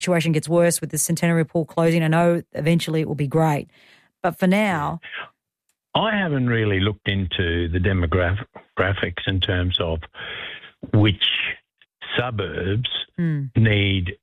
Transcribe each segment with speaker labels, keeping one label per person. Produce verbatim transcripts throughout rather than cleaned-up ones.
Speaker 1: situation gets worse with the Centenary Pool closing, I know eventually it will be great. But for now...
Speaker 2: I haven't really looked into the demographics in terms of which suburbs mm. need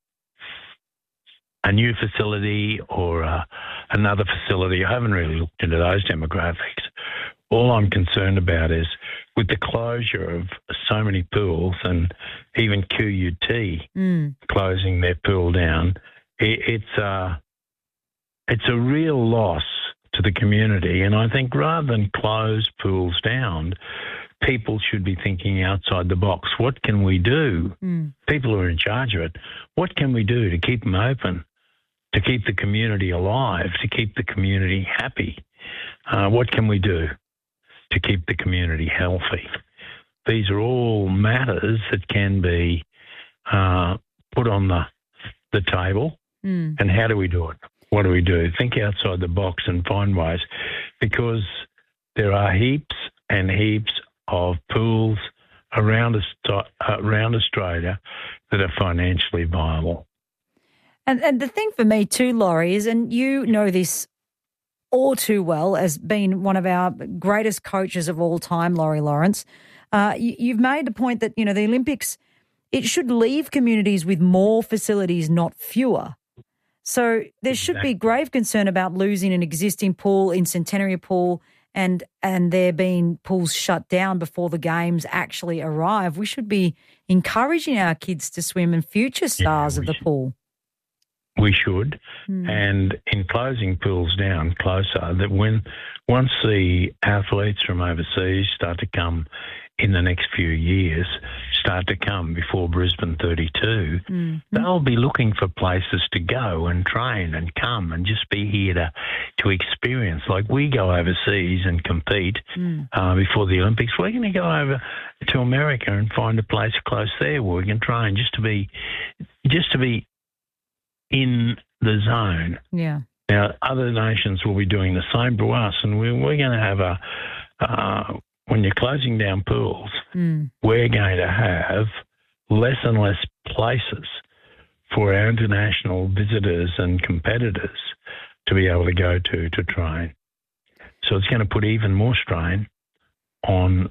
Speaker 2: a new facility or uh, another facility. I haven't really looked into those demographics. All I'm concerned about is with the closure of so many pools and even Q U T mm. closing their pool down, it, it's, uh, it's a real loss to the community. And I think rather than close pools down, people should be thinking outside the box. What can we do? Mm. People who are in charge of it, what can we do to keep them open, to keep the community alive, to keep the community happy? Uh, what can we do to keep the community healthy? These are all matters that can be uh, put on the, the table. Mm. And how do we do it? What do we do? Think outside the box and find ways, because there are heaps and heaps of pools around, around Australia that are financially viable.
Speaker 1: And, and the thing for me too, Laurie, is, and you know this all too well as being one of our greatest coaches of all time, Laurie Lawrence, uh, you, you've made the point that, you know, the Olympics, it should leave communities with more facilities, not fewer. So there should exactly. be grave concern about losing an existing pool in Centenary Pool and and there being pools shut down before the games actually arrive. We should be encouraging our kids to swim and future stars yeah, of the
Speaker 2: should.
Speaker 1: pool.
Speaker 2: We should. Mm. And in closing pools down closer, that when once the athletes from overseas start to come in the next few years, start to come before Brisbane thirty-two, mm-hmm. they'll be looking for places to go and train and come and just be here to, to experience. Like we go overseas and compete mm. uh, before the Olympics. We're going to go over to America and find a place close there where we can train just to be, just to be in the zone.
Speaker 1: Yeah.
Speaker 2: Now, other nations will be doing the same to us, and we, we're going to have a... Uh, when you're closing down pools, mm. we're going to have less and less places for our international visitors and competitors to be able to go to to train. So it's going to put even more strain on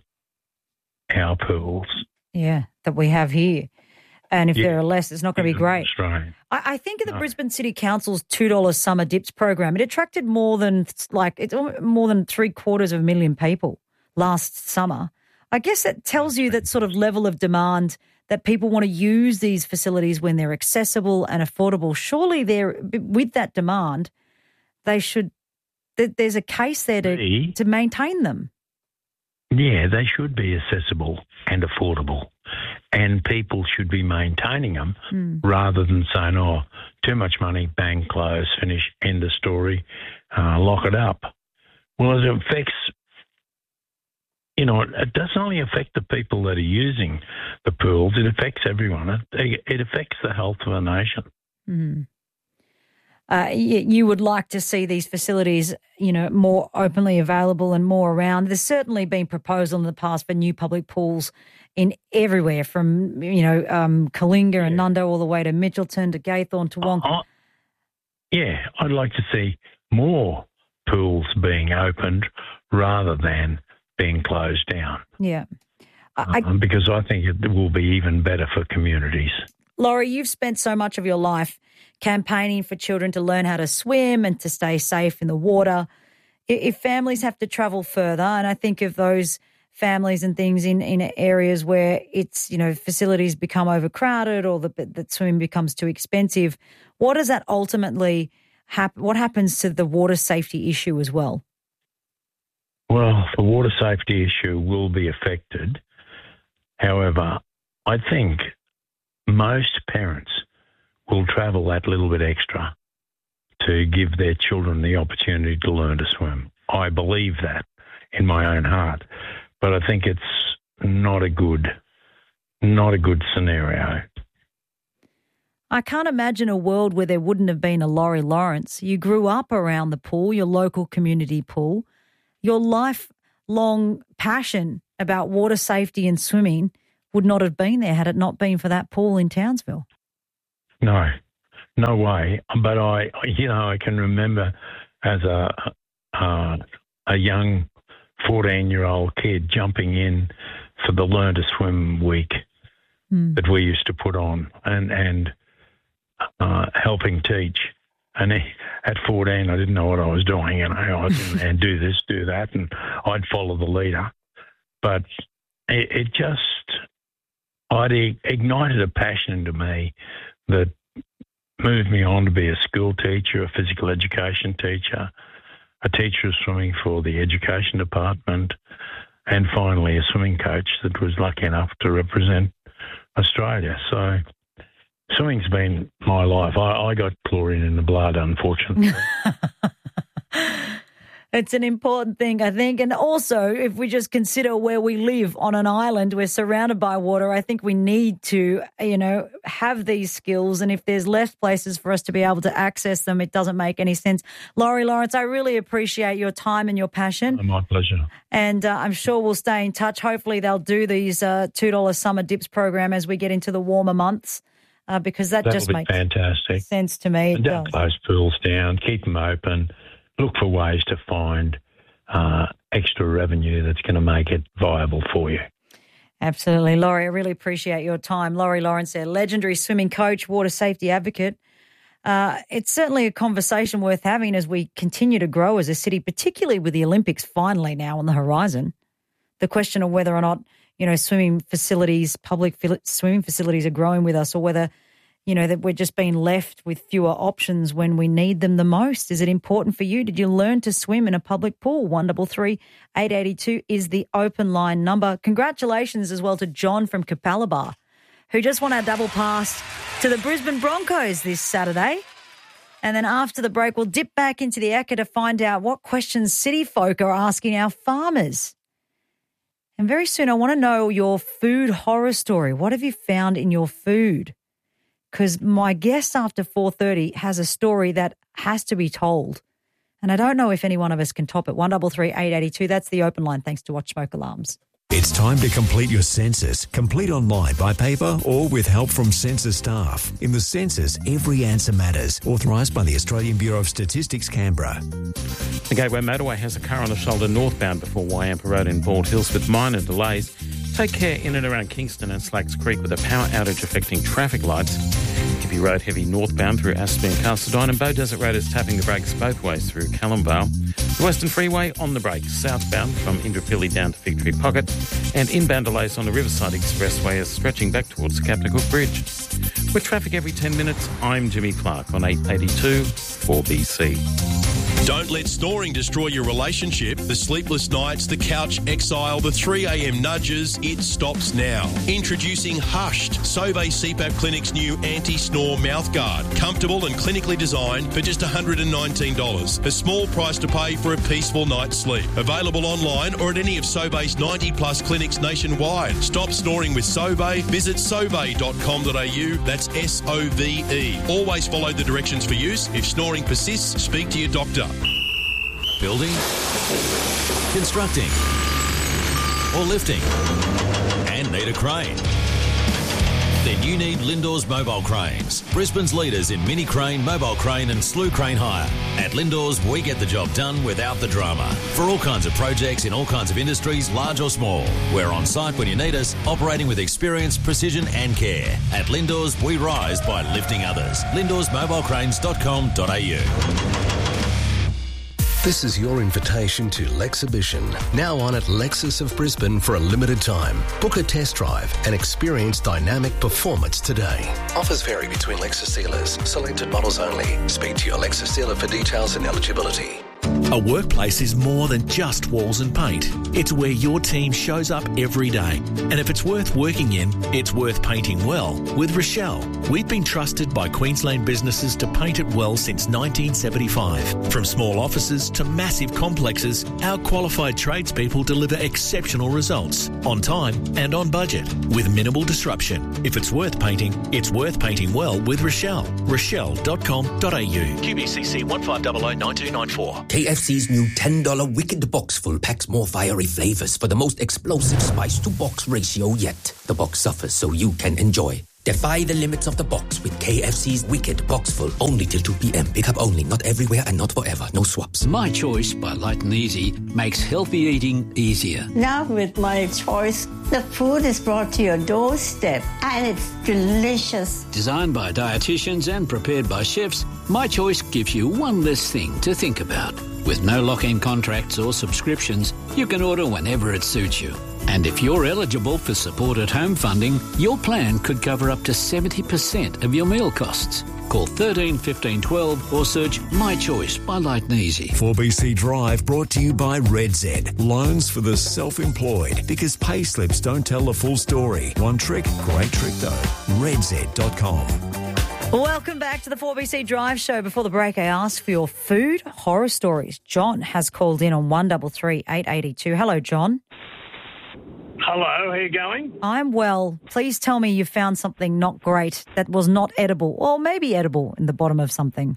Speaker 2: our pools.
Speaker 1: Yeah, that we have here. And if yeah. there are less, it's not going to be great.
Speaker 2: Strain.
Speaker 1: I, I think of the no. Brisbane City Council's two dollars summer dips program. It attracted more than like it's more than three quarters of a million people last summer. I guess it tells you that sort of level of demand that people want to use these facilities when they're accessible and affordable. Surely they're, with that demand, they should, there's a case there to, to maintain them.
Speaker 2: Yeah, they should be accessible and affordable, and people should be maintaining them mm. rather than saying, oh, too much money, bang, close, finish, end the story, uh, lock it up. Well, it affects... You know, it doesn't only affect the people that are using the pools, it affects everyone. It, it affects the health of a nation.
Speaker 1: Mm. Uh, you, you would like to see these facilities, you know, more openly available and more around. There's certainly been proposal in the past for new public pools in everywhere from, you know, um, Kalinga yeah. and Nundo all the way to Mitchelton to Gaythorne to Wonka.
Speaker 2: Uh, uh, yeah, I'd like to see more pools being opened rather than being closed down.
Speaker 1: Yeah.
Speaker 2: I, um, because I think it will be even better for communities.
Speaker 1: Laurie, you've spent so much of your life campaigning for children to learn how to swim and to stay safe in the water. If families have to travel further, and I think of those families and things in, in areas where it's, you know, facilities become overcrowded or the, the swimming becomes too expensive, what does that ultimately happen? What happens to the water safety issue as well?
Speaker 2: Well, the water safety issue will be affected. However, I think most parents will travel that little bit extra to give their children the opportunity to learn to swim. I believe that in my own heart, but I think it's not a good, not a good scenario.
Speaker 1: I can't imagine a world where there wouldn't have been a Laurie Lawrence. You grew up around the pool, your local community pool. Your lifelong passion about water safety and swimming would not have been there had it not been for that pool in Townsville.
Speaker 2: No, no way. But I, you know, I can remember as a uh, a young fourteen-year-old kid jumping in for the Learn to Swim week mm. that we used to put on, and and uh, helping teach. And at fourteen, I didn't know what I was doing, and I was and do this, do that, and I'd follow the leader. But it, it just, I'd ignited a passion into me that moved me on to be a school teacher, a physical education teacher, a teacher of swimming for the education department, and finally a swimming coach that was lucky enough to represent Australia. So swimming's been my life. I, I got chlorine in the blood, unfortunately.
Speaker 1: It's an important thing, I think. And also, if we just consider where we live on an island, we're surrounded by water, I think we need to, you know, have these skills. And if there's less places for us to be able to access them, it doesn't make any sense. Laurie Lawrence, I really appreciate your time and your passion.
Speaker 2: Oh, my pleasure.
Speaker 1: And uh, I'm sure we'll stay in touch. Hopefully they'll do these uh, two dollars summer dips program as we get into the warmer months. Uh, because that
Speaker 2: That'll
Speaker 1: just
Speaker 2: be
Speaker 1: makes
Speaker 2: fantastic.
Speaker 1: sense to me.
Speaker 2: And don't close pools down, keep them open, look for ways to find uh, extra revenue that's going to make it viable for you.
Speaker 1: Absolutely. Laurie, I really appreciate your time. Laurie Lawrence, a legendary swimming coach, water safety advocate. Uh, it's certainly a conversation worth having as we continue to grow as a city, particularly with the Olympics finally now on the horizon. The question of whether or not you know, swimming facilities, public swimming facilities are growing with us, or whether, you know, that we're just being left with fewer options when we need them the most. Is it important for you? Did you learn to swim in a public pool? one three three, eight eight two is the open line number. Congratulations as well to John from Capalaba, who just won our double pass to the Brisbane Broncos this Saturday. And then after the break, we'll dip back into the Ekka to find out what questions city folk are asking our farmers. And very soon I want to know your food horror story. What have you found in your food? Because my guest after four thirty has a story that has to be told. And I don't know if any one of us can top it. one three three, eight eight two, that's the open line, thanks to Watch Smoke Alarms.
Speaker 3: It's time to complete your census. Complete online, by paper, or with help from census staff. In the census, every answer matters. Authorised by the Australian Bureau of Statistics, Canberra.
Speaker 4: The Gateway Motorway has a car on the shoulder northbound before Wyampa Road in Bald Hills with minor delays. Take care in and around Kingston and Slacks Creek with a power outage affecting traffic lights. Kippy Road heavy northbound through Aspen and Castledine, and Bow Desert Road is tapping the brakes both ways through Callumvale. The Western Freeway on the brakes southbound from Indooroopilly down to Fig Tree Pocket, and inbound delays on the Riverside Expressway is stretching back towards the Captain Cook Bridge. With traffic every ten minutes, I'm Jimmy Clark on eight eighty-two four B C.
Speaker 5: Don't let snoring destroy your relationship. The sleepless nights, the couch exile, the three a.m. nudges, it stops now. Introducing Hushed, Sauvé C PAP Clinic's new anti-snore mouthguard. Comfortable and clinically designed for just one hundred nineteen dollars. A small price to pay for a peaceful night's sleep. Available online or at any of Sauvé's ninety plus clinics nationwide. Stop snoring with Sauvé. Visit sauvé dot com dot a u. That's S O V E. Always follow the directions for use. If snoring persists, speak to your doctor.
Speaker 3: Building, constructing, or lifting, and need a crane? Then you need Lindors Mobile Cranes, Brisbane's leaders in mini crane, mobile crane and slew crane hire. At Lindors, we get the job done without the drama. For all kinds of projects in all kinds of industries, large or small. We're on site when you need us, operating with experience, precision and care. At Lindors, we rise by lifting others. lindors mobile cranes dot com dot a u.
Speaker 6: This is your invitation to Lexhibition, now on at Lexus of Brisbane for a limited time. Book a test drive and experience dynamic performance today. Offers vary between Lexus dealers. Selected models only. Speak to your Lexus dealer for details and eligibility.
Speaker 3: A workplace is more than just walls and paint. It's where your team shows up every day. And if it's worth working in, it's worth painting well. With Rochelle, we've been trusted by Queensland businesses to paint it well since nineteen seventy-five. From small offices to massive complexes, our qualified tradespeople deliver exceptional results, on time and on budget, with minimal disruption. If it's worth painting, it's worth painting well with Rochelle. rochelle dot com dot a u.
Speaker 7: Q B C C one five zero zero nine two nine four.
Speaker 8: K F C's new ten dollars Wicked Box full packs more fiery flavors for the most explosive spice-to-box ratio yet. The box suffers so you can enjoy. Defy the limits of the box with K F C's Wicked Box Full. Only till two p.m. Pick up only. Not everywhere and not forever. No swaps.
Speaker 9: My Choice by Light and Easy makes healthy eating easier.
Speaker 10: Now with My Choice, the food is brought to your doorstep and it's delicious.
Speaker 9: Designed by dietitians and prepared by chefs, My Choice gives you one less thing to think about. With no lock-in contracts or subscriptions, you can order whenever it suits you. And if you're eligible for Support at Home funding, your plan could cover up to seventy percent of your meal costs. Call thirteen fifteen twelve or search My Choice by Light and Easy.
Speaker 11: four B C Drive brought to you by Red Z. Loans for the self-employed, because pay slips don't tell the full story. One trick, great trick though. red z dot com.
Speaker 1: Welcome back to the four B C Drive Show. Before the break, I asked for your food horror stories. John has called in on one three three, eight eight two. Hello, John.
Speaker 12: Hello, how are you going?
Speaker 1: I'm well. Please tell me you found something not great that was not edible, or maybe edible in the bottom of something.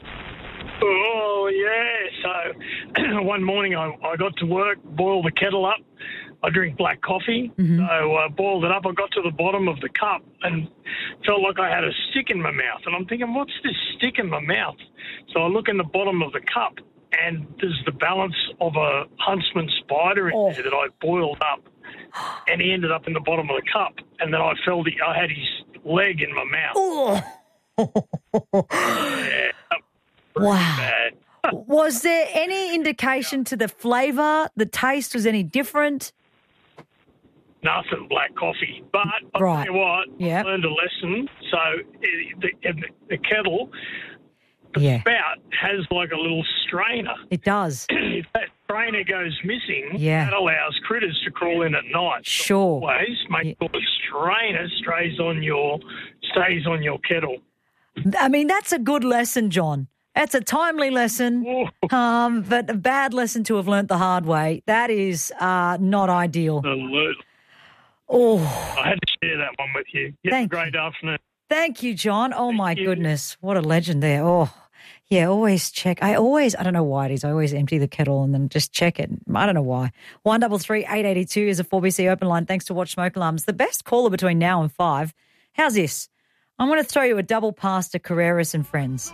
Speaker 12: Oh, yeah. So one morning I, I got to work, boiled the kettle up. I drink black coffee,
Speaker 1: mm-hmm.
Speaker 12: so I uh, boiled it up. I got to the bottom of the cup and felt like I had a stick in my mouth. And I'm thinking, what's this stick in my mouth? So I look in the bottom of the cup and there's the balance of a huntsman spider in
Speaker 1: oh.
Speaker 12: there that I boiled up. And he ended up in the bottom of the cup. And then I felt he, I had his leg in my mouth.
Speaker 1: Oh.
Speaker 12: Yeah,
Speaker 1: wow.
Speaker 12: bad.
Speaker 1: Was there any indication to the flavour? The taste was any different?
Speaker 12: Nothing, black coffee. But I'll
Speaker 1: right.
Speaker 12: tell you what,
Speaker 1: yep.
Speaker 12: I learned a lesson. So it, the, the, the kettle, the
Speaker 1: yeah.
Speaker 12: spout has like a little strainer.
Speaker 1: It does.
Speaker 12: If that strainer goes missing,
Speaker 1: yeah.
Speaker 12: that allows critters to crawl in at night.
Speaker 1: Sure.
Speaker 12: So always make
Speaker 1: yeah.
Speaker 12: sure the strainer stays on your, stays on your kettle.
Speaker 1: I mean, that's a good lesson, John. That's a timely lesson, um, but a bad lesson to have learnt the hard way. That is uh, not ideal.
Speaker 12: Absolutely.
Speaker 1: Oh,
Speaker 12: I had to share that one with you. You have a great afternoon.
Speaker 1: Thank you, John. Oh,
Speaker 12: Thank
Speaker 1: my
Speaker 12: you.
Speaker 1: goodness. What a legend there. Oh, yeah, always check. I always, I don't know why it is. I always empty the kettle and then just check it. I don't know why. one three three, eight eight two is a four B C open line. Thanks to Watch Smoke Alarms. The best caller between now and five. How's this? I'm going to throw you a double pass to Carreras and Friends.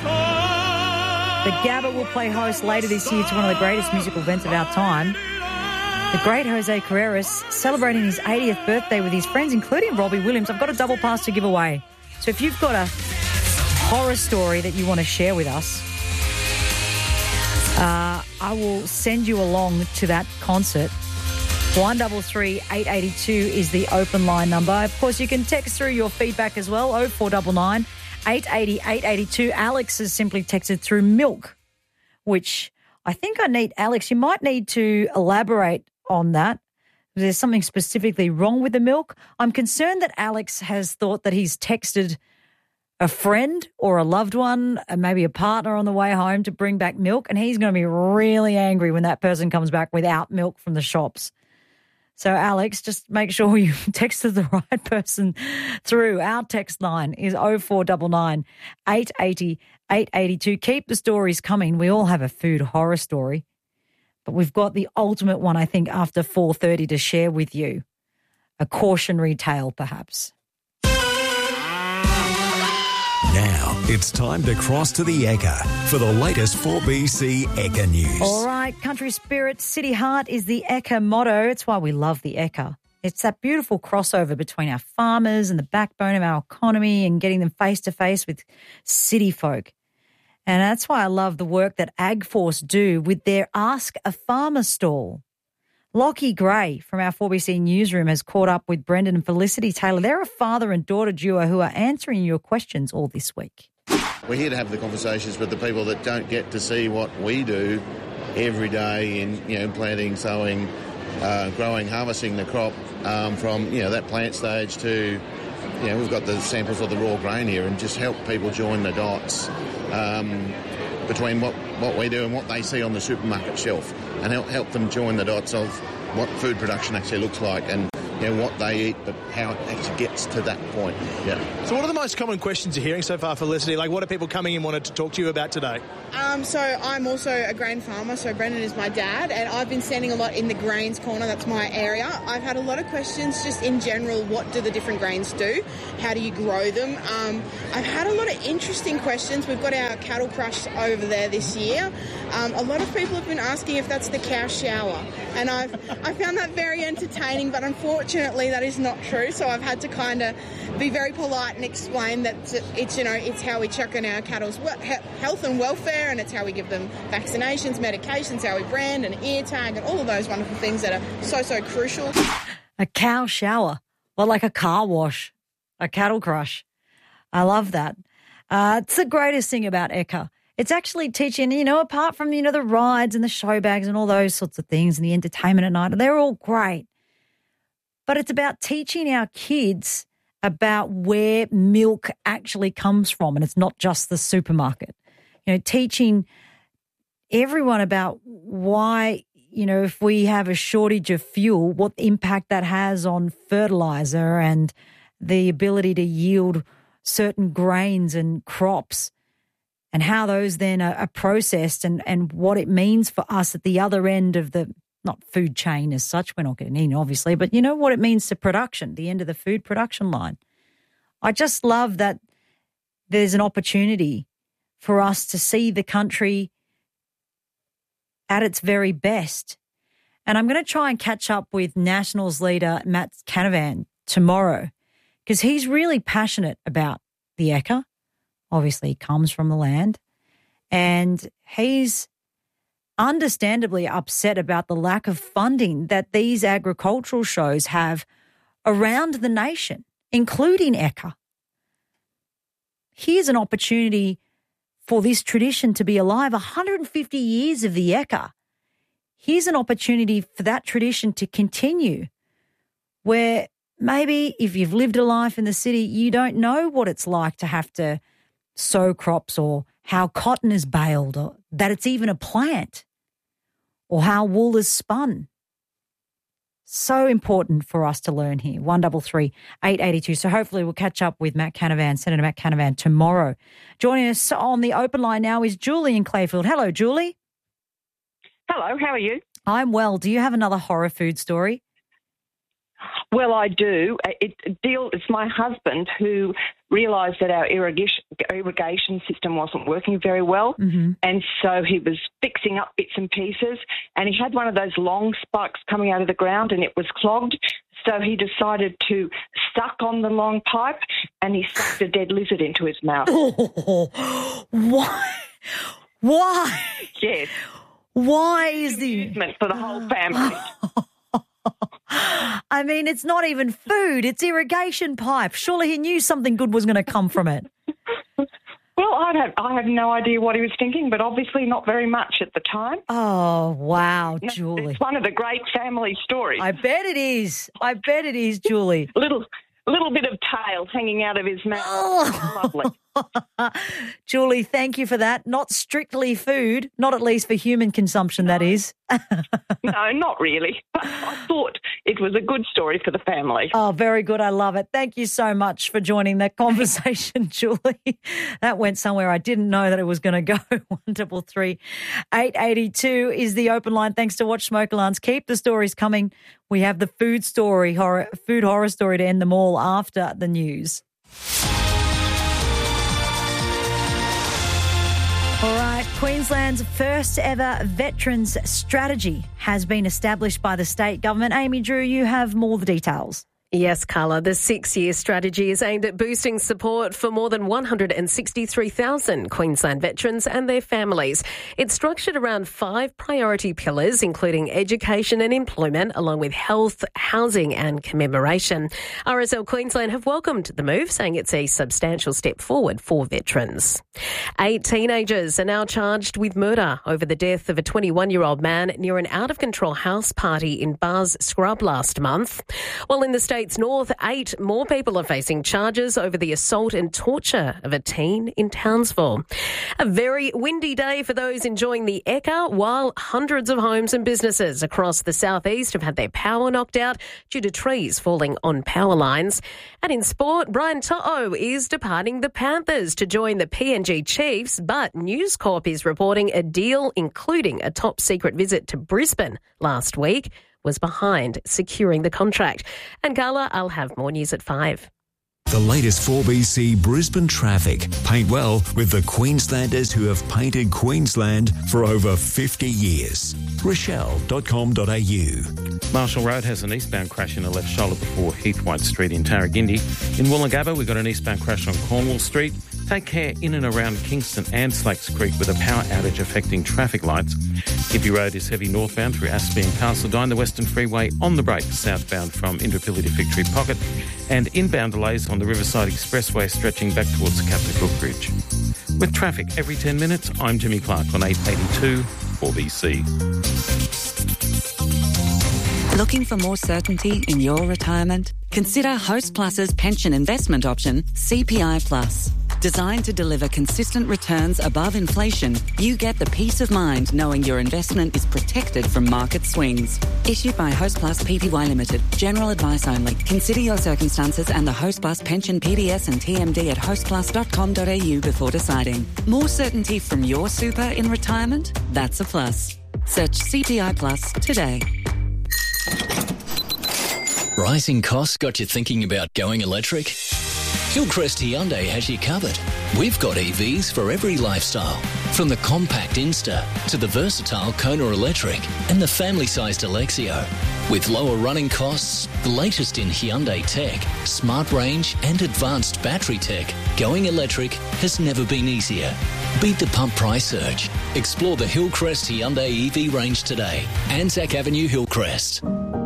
Speaker 1: The Gabba will play host later this year to one of the greatest musical events of our time. The great Jose Carreras celebrating his eightieth birthday with his friends, including Robbie Williams. I've got a double pass to give away. So if you've got a horror story that you want to share with us, uh, I will send you along to that concert. one three three, eight eight two is the open line number. Of course, you can text through your feedback as well, oh four nine nine, eight eight zero, eight eight two. Alex has simply texted through milk, which I think I need, Alex, you might need to elaborate on that. There's something specifically wrong with the milk. I'm concerned that Alex has thought that he's texted a friend or a loved one, and maybe a partner on the way home to bring back milk, and he's going to be really angry when that person comes back without milk from the shops. So, Alex, just make sure you texted the right person through. Our text line is oh four nine nine, eight eight zero, eight eight two. Keep the stories coming. We all have a food horror story, but we've got the ultimate one, I think, after four thirty to share with you. A cautionary tale, perhaps.
Speaker 11: Now it's time to cross to the Ekka for the latest four B C Ekka news.
Speaker 1: All right, country spirit, city heart is the Ekka motto. It's why we love the Ekka. It's that beautiful crossover between our farmers and the backbone of our economy and getting them face to face with city folk. And that's why I love the work that AgForce do with their Ask a Farmer stall. Lockie Gray from our four B C newsroom has caught up with Brendan and Felicity Taylor. They're a father and daughter duo who are answering your questions all this week.
Speaker 13: We're here to have the conversations with the people that don't get to see what we do every day in, you know, planting, sowing, uh, growing, harvesting the crop um, from, you know, that plant stage to, you know, we've got the samples of the raw grain here, and just help people join the dots um, between what, what we do and what they see on the supermarket shelf, and help, help them join the dots of what food production actually looks like, and you know, what they eat, but how it actually gets to that point. Yeah.
Speaker 14: So what are the most common questions you're hearing so far, Felicity? Like, what are people coming in wanted to talk to you about today?
Speaker 15: Um, so I'm also a grain farmer, so Brendan is my dad, and I've been standing a lot in the grains corner. That's my area. I've had a lot of questions just in general. What do the different grains do? How do you grow them? Um, I've had a lot of interesting questions. We've got our cattle crush over there this year. Um, a lot of people have been asking if that's the cow shower, and I've I found that very entertaining, but unfortunately that is not true. So I've had to kind of be very polite and explain that it's, you know, it's how we check on our cattle's health and welfare, and it's how we give them vaccinations, medications, how we brand and ear tag, and all of those wonderful things that are so, so crucial.
Speaker 1: A cow shower, well, like a car wash, a cattle crush. I love that. Uh, it's the greatest thing about E C A. It's actually teaching, you know, apart from, you know, the rides and the show bags and all those sorts of things and the entertainment at night, they're all great. But it's about teaching our kids about where milk actually comes from, and it's not just the supermarket. You know, teaching everyone about why, you know, if we have a shortage of fuel, what impact that has on fertilizer and the ability to yield certain grains and crops, and how those then are, are processed, and, and what it means for us at the other end of the, not food chain as such, we're not getting in obviously, but you know what it means to production, the end of the food production line. I just love that there's an opportunity for us to see the country at its very best. And I'm going to try and catch up with Nationals leader Matt Canavan tomorrow, because he's really passionate about the E C A. Obviously, he comes from the land, and he's understandably upset about the lack of funding that these agricultural shows have around the nation, including E C A. Here's an opportunity for this tradition to be alive, one hundred fifty years of the E C A. Here's an opportunity for that tradition to continue, where maybe if you've lived a life in the city, you don't know what it's like to have to sow crops, or how cotton is baled, or that it's even a plant, or how wool is spun. So important for us to learn here. one double three eight eight two. So hopefully we'll catch up with Matt Canavan, Senator Matt Canavan, tomorrow. Joining us on the open line now is Julie in Clayfield. Hello, Julie.
Speaker 16: Hello, how are you?
Speaker 1: I'm well. Do you have another horror food story?
Speaker 16: Well, I do. It deal. It's my husband who realised that our irrigation, irrigation system wasn't working very well,
Speaker 1: mm-hmm.
Speaker 16: and so he was fixing up bits and pieces, and he had one of those long spikes coming out of the ground, and it was clogged. So he decided to suck on the long pipe, and he sucked a dead lizard into his mouth.
Speaker 1: Oh, why? Why?
Speaker 16: Yes.
Speaker 1: Why is the
Speaker 16: amusement for the whole family?
Speaker 1: I mean, it's not even food, it's irrigation pipe. Surely he knew something good was going to come from it.
Speaker 16: Well, I have, I have no idea what he was thinking, but obviously not very much at the time.
Speaker 1: Oh, wow, Julie.
Speaker 16: It's one of the great family stories.
Speaker 1: I bet it is. I bet it is, Julie.
Speaker 16: little little bit of tail hanging out of his mouth.
Speaker 1: Oh.
Speaker 16: Lovely.
Speaker 1: Julie, thank you for that. Not strictly food, not at least for human consumption, no. That is.
Speaker 16: No, not really. But I thought it was a good story for the family.
Speaker 1: Oh, very good. I love it. Thank you so much for joining that conversation, Julie. That went somewhere I didn't know that it was going to go. one double three eight eight two is the open line. Thanks to Watch Smoke Alarms. Keep the stories coming. We have the food story, horror, food horror story to end them all after the news. All right, Queensland's first ever veterans strategy has been established by the state government. Amy Drew, you have more of the details.
Speaker 17: Yes, Carla. The six-year strategy is aimed at boosting support for more than one hundred sixty-three thousand Queensland veterans and their families. It's structured around five priority pillars, including education and employment, along with health, housing and commemoration. R S L Queensland have welcomed the move, saying it's a substantial step forward for veterans. Eight teenagers are now charged with murder over the death of a twenty-one-year-old man near an out-of-control house party in Bars Scrub last month. While in the state states north, eight more people are facing charges over the assault and torture of a teen in Townsville. A very windy day for those enjoying the Ekka, while hundreds of homes and businesses across the southeast have had their power knocked out due to trees falling on power lines. And in sport, Brian To'o is departing the Panthers to join the P N G Chiefs, but News Corp is reporting a deal including a top-secret visit to Brisbane last week was behind securing the contract. And Carla, I'll have more news at five.
Speaker 11: The latest four B C Brisbane traffic. Paint well with the Queenslanders who have painted Queensland for over fifty years. Rochelle dot com dot a u.
Speaker 4: Marshall Road has an eastbound crash in the left shoulder before Heathwhite Street in Tarragindi. In Woolloongabba, we've got an eastbound crash on Cornwall Street. Take care in and around Kingston and Slacks Creek with a power outage affecting traffic lights. Gippy Road is heavy northbound through Aspie and Castledine. The Western Freeway on the break southbound from Indooroopilly to Victory Pocket. And inbound delays on the Riverside Expressway stretching back towards the Captain Cook Bridge. With traffic every ten minutes, I'm Jimmy Clark on eight eighty-two four B C.
Speaker 18: Looking for more certainty in your retirement? Consider Host Plus's pension investment option, C P I Plus. Designed to deliver consistent returns above inflation, you get the peace of mind knowing your investment is protected from market swings. Issued by Host Plus Pty Limited. General advice only. Consider your circumstances and the Host Plus pension P D S and T M D at host plus dot com dot a u before deciding. More certainty from your super in retirement? That's a plus. Search C P I Plus today.
Speaker 19: Rising costs got you thinking about going electric? Hillcrest Hyundai has you covered. We've got E Vs for every lifestyle, from the compact Insta to the versatile Kona Electric and the family-sized Alexio. With lower running costs, the latest in Hyundai tech, smart range and advanced battery tech, going electric has never been easier. Beat the pump price surge. Explore the Hillcrest Hyundai E V range today. Anzac Avenue, Hillcrest.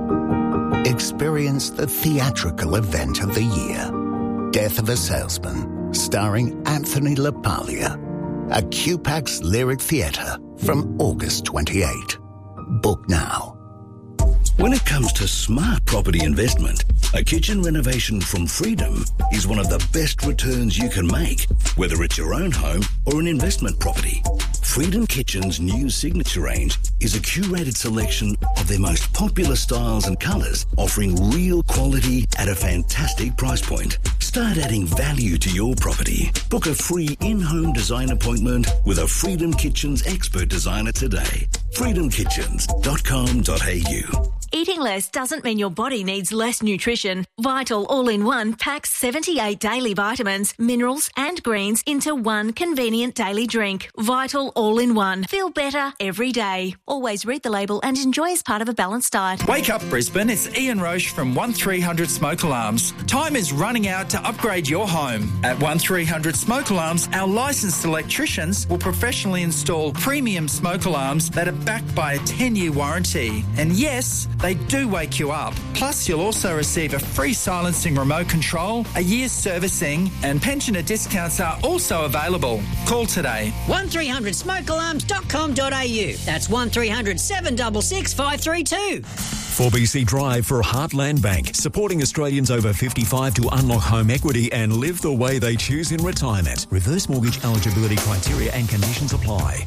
Speaker 20: Experience the theatrical event of the year. Death of a Salesman, starring Anthony LaPaglia. At Q PAX Lyric Theatre from August twenty-eighth. Book now.
Speaker 21: When it comes to smart property investment, a kitchen renovation from Freedom is one of the best returns you can make, whether it's your own home or an investment property. Freedom Kitchen's new signature range is a curated selection of their most popular styles and colours, offering real quality at a fantastic price point. Start adding value to your property. Book a free in-home design appointment with a Freedom Kitchens expert designer today. freedom kitchens dot com dot a u.
Speaker 22: Eating less doesn't mean your body needs less nutrition. Vital All-in-One packs seventy-eight daily vitamins, minerals and greens into one convenient daily drink. Vital All-in-One. Feel better every day. Always read the label and enjoy as part of a balanced diet.
Speaker 23: Wake up Brisbane, it's Ian Roche from one three hundred Smoke Alarms. Time is running out to upgrade your home. At one three hundred Smoke Alarms, our licensed electricians will professionally install premium smoke alarms that are backed by a ten-year warranty. And yes, they do wake you up. Plus, you'll also receive a free silencing remote control, a year's servicing, and pensioner discounts are also available. Call today.
Speaker 24: one three hundred smoke alarms dot com dot a u. That's one three hundred seven six six five three two.
Speaker 11: four B C Drive for Heartland Bank, supporting Australians over fifty-five to unlock home equity and live the way they choose in retirement. Reverse mortgage eligibility criteria and conditions apply.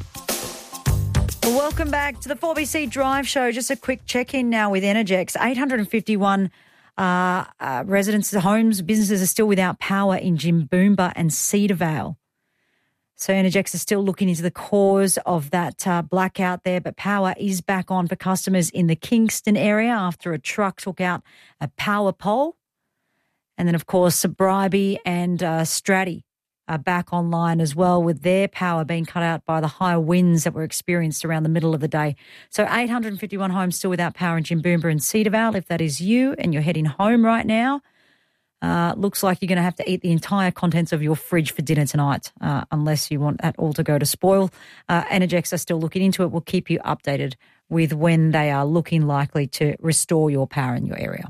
Speaker 1: Welcome back to the four B C Drive Show. Just a quick check-in now with Energex. eight hundred fifty-one uh, uh, residents, homes, businesses are still without power in Jimboomba and Cedarvale. So Energex is still looking into the cause of that uh, blackout there, but power is back on for customers in the Kingston area after a truck took out a power pole. And then, of course, Bribie and uh, Stratty are back online as well, with their power being cut out by the high winds that were experienced around the middle of the day. So eight hundred fifty-one homes still without power in Jimboomba and Cedarvale. If that is you and you're heading home right now, uh, looks like you're going to have to eat the entire contents of your fridge for dinner tonight, uh, unless you want that all to go to spoil. Uh, Energex are still looking into it. We'll keep you updated with when they are looking likely to restore your power in your area.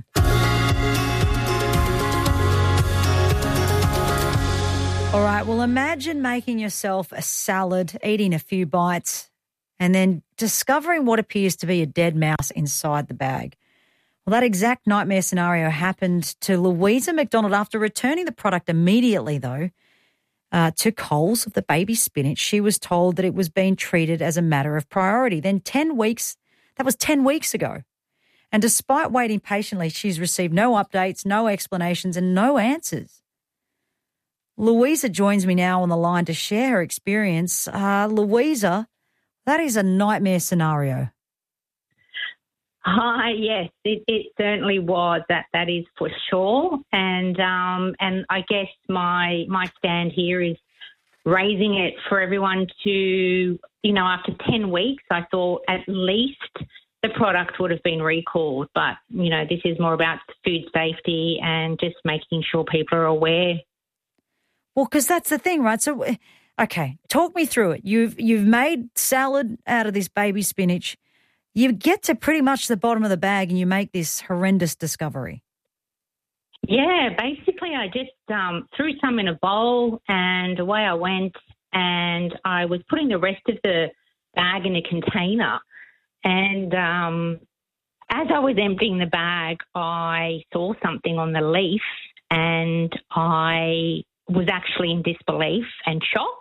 Speaker 1: All right, well, imagine making yourself a salad, eating a few bites, and then discovering what appears to be a dead mouse inside the bag. Well, that exact nightmare scenario happened to Louisa McDonald after returning the product immediately, though, uh, to Coles of the baby spinach. She was told that it was being treated as a matter of priority. Then ten weeks, that was ten weeks ago. And despite waiting patiently, she's received no updates, no explanations and no answers. Louisa joins me now on the line to share her experience. Uh, Louisa, that is a nightmare scenario.
Speaker 2: Hi, yes, it, it certainly was. That that is for sure. And um, and I guess my my stand here is raising it for everyone to, you know, after ten weeks, I thought at least the product would have been recalled. But, you know, this is more about food safety and just making sure people are aware.
Speaker 1: Well, because that's the thing, right? So, okay, talk me through it. You've you've made salad out of this baby spinach. You get to pretty much the bottom of the bag and you make this horrendous discovery.
Speaker 2: Yeah, basically I just um, threw some in a bowl and away I went, and I was putting the rest of the bag in a container. And um, as I was emptying the bag, I saw something on the leaf and I was actually in disbelief and shock.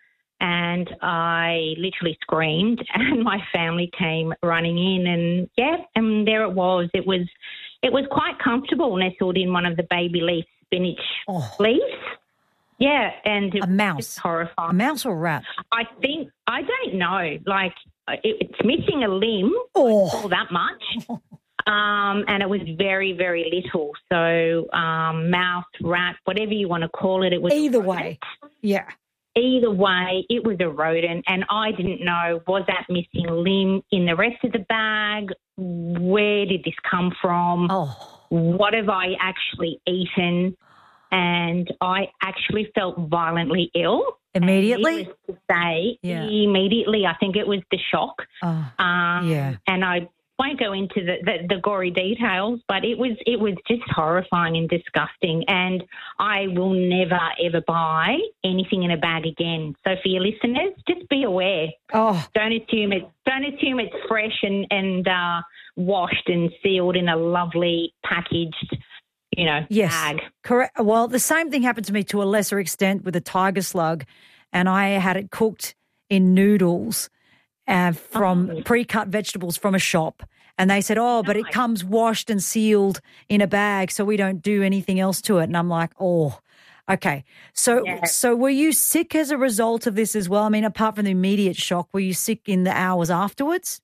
Speaker 2: And I literally screamed, and my family came running in, and yeah, and there it was. It was, it was quite comfortable, nestled in one of the baby leaf spinach
Speaker 1: oh.
Speaker 2: leaves. Yeah, and it
Speaker 1: a mouse,
Speaker 2: was horrifying.
Speaker 1: A mouse or rat?
Speaker 2: I think I don't know. Like it, it's missing a limb,
Speaker 1: oh.
Speaker 2: all that much. Um, and it was very, very little. So um, mouse, rat, whatever you want to call it, it was
Speaker 1: either way. Yeah.
Speaker 2: Either way, it was a rodent, and I didn't know, was that missing limb in the rest of the bag? Where did this come from?
Speaker 1: Oh.
Speaker 2: What have I actually eaten? And I actually felt violently ill.
Speaker 1: Immediately?
Speaker 2: And needless to say,
Speaker 1: yeah.
Speaker 2: immediately. I think it was the shock.
Speaker 1: Oh,
Speaker 2: um,
Speaker 1: yeah.
Speaker 2: And I won't go into the, the, the gory details, but it was it was just horrifying and disgusting. And I will never, ever buy anything in a bag again. So for your listeners, just be aware.
Speaker 1: Oh.
Speaker 2: Don't assume it. Don't assume it's fresh and, and uh, washed and sealed in a lovely packaged, you know,
Speaker 1: yes.
Speaker 2: bag.
Speaker 1: Correct. Well, the same thing happened to me to a lesser extent with a tiger slug, and I had it cooked in noodles uh, from oh. pre-cut vegetables from a shop. And they said, oh, but it comes washed and sealed in a bag, so we don't do anything else to it. And I'm like, oh, okay. So
Speaker 2: yeah.
Speaker 1: so were you sick as a result of this as well? I mean, apart from the immediate shock, were you sick in the hours afterwards?